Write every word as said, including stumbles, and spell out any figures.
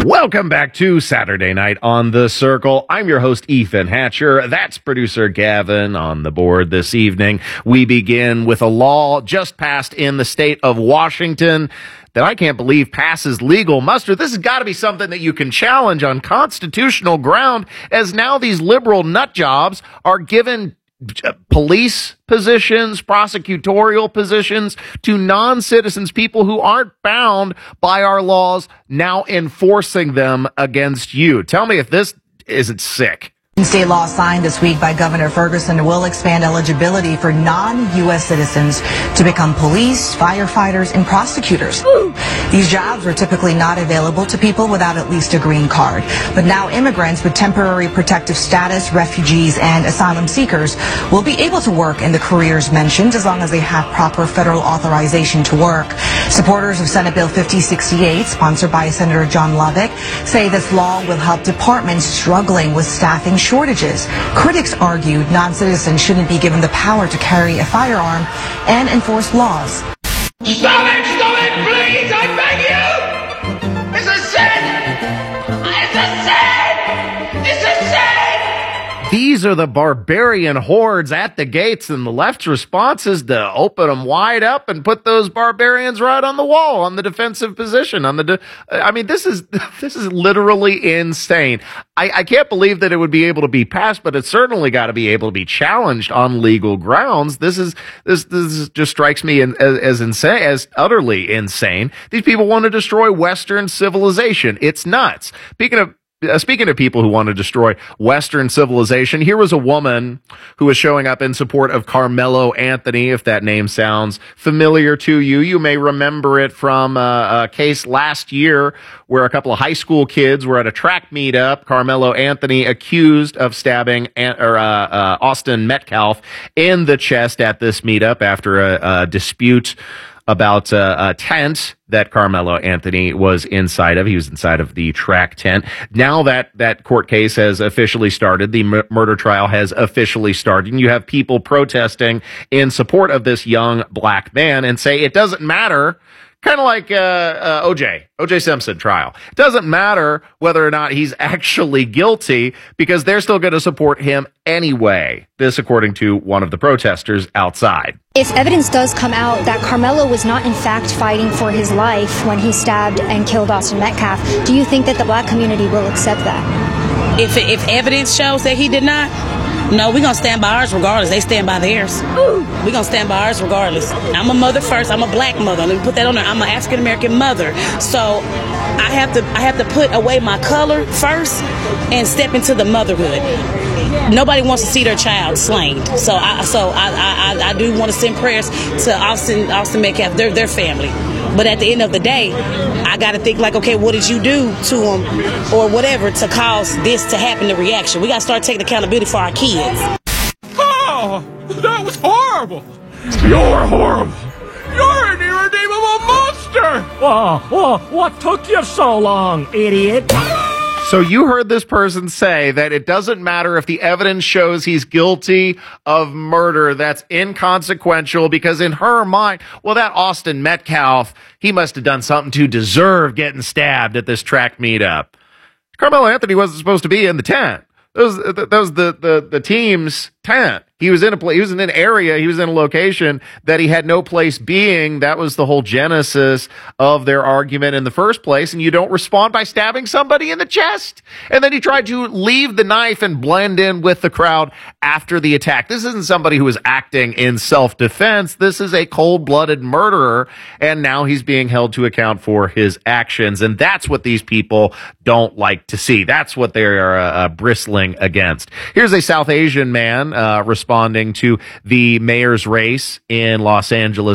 Welcome back to Saturday Night on the Circle. I'm your host, Ethan Hatcher. That's producer Gavin on the board this evening. We begin with a law just passed in the state of Washington that I can't believe passes legal muster. This has got to be something that you can challenge on constitutional ground, as now these liberal nut jobs are given police positions, prosecutorial positions to non-citizens, people who aren't bound by our laws, now enforcing them against you. Tell me if this isn't sick. State law signed this week by Governor Ferguson will expand eligibility for non-U S citizens to become police, firefighters, and prosecutors. These jobs were typically not available to people without at least a green card. But now immigrants with temporary protective status, refugees, and asylum seekers will be able to work in the careers mentioned as long as they have proper federal authorization to work. Supporters of Senate Bill fifty sixty-eight, sponsored by Senator John Lovick, say this law will help departments struggling with staffing shortages. Critics argued non-citizens shouldn't be given the power to carry a firearm and enforce laws. Stop it! Stop it! Please! I beg you! It's a sin! It's a sin! It's a sin! These are the barbarian hordes at the gates, and the left's response is to open them wide up and put those barbarians right on the wall, on the defensive position. On the, de- I mean, this is this is literally insane. I, I can't believe that it would be able to be passed, but it's certainly got to be able to be challenged on legal grounds. This is this this just strikes me in, as, as insane, as utterly insane. These people want to destroy Western civilization. It's nuts. Speaking of. Uh, speaking of people who want to destroy Western civilization, here was a woman who was showing up in support of Carmelo Anthony. If that name sounds familiar to you, you may remember it from uh, a case last year where a couple of high school kids were at a track meetup. Carmelo Anthony accused of stabbing Ant- or, uh, uh, Austin Metcalf in the chest at this meetup after a, a dispute about uh, a tent that Carmelo Anthony was inside of. He was inside of the track tent. Now that that court case has officially started, the m- murder trial has officially started, and you have people protesting in support of this young black man and say it doesn't matter. Kind of like uh, uh, O J, O J Simpson trial. It doesn't matter whether or not he's actually guilty because they're still going to support him anyway. This, according to one of the protesters outside. If evidence does come out that Carmelo was not in fact fighting for his life when he stabbed and killed Austin Metcalf, do you think that the black community will accept that? If if evidence shows that he did not, no, we're going to stand by ours regardless. They stand by theirs. We're going to stand by ours regardless. I'm a mother first. I'm a black mother. Let me put that on there. I'm an African-American mother. So I have to I have to put away my color first and step into the motherhood. Nobody wants to see their child slain. So I so I I, I do want to send prayers to Austin Austin Metcalf, their their family. But at the end of the day, I got to think like, okay, what did you do to him or whatever to cause this to happen, the reaction? We got to start taking accountability for our kids. Oh, that was horrible! You're horrible! You're an irredeemable monster! Whoa, whoa, what took you so long, idiot? So you heard this person say that it doesn't matter if the evidence shows he's guilty of murder. That's inconsequential because in her mind, well, that Austin Metcalf, he must have done something to deserve getting stabbed at this track meetup. Carmelo Anthony wasn't supposed to be in the tent. That was, that was the, the, the team's tent. He was in a place, he was in an area, he was in a location that he had no place being. That was the whole genesis of their argument in the first place. And you don't respond by stabbing somebody in the chest. And then he tried to leave the knife and blend in with the crowd after the attack. This isn't somebody who was acting in self-defense. This is a cold-blooded murderer. And now he's being held to account for his actions. And that's what these people don't like to see. That's what they are uh, bristling against. Here's a South Asian man uh, responding to the mayor's race in Los Angeles.